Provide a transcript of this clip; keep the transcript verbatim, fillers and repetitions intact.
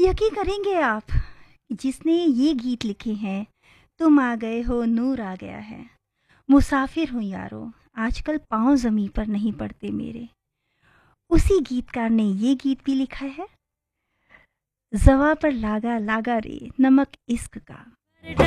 यकीन करेंगे आप कि जिसने ये गीत लिखे हैं, तुम आ गए हो नूर आ गया है, मुसाफिर हूँ यारो आजकल पाँव ज़मीं पर नहीं पड़ते मेरे, उसी गीतकार ने ये गीत भी लिखा है। ज़वा पर लागा लागा रे नमक इश्क का,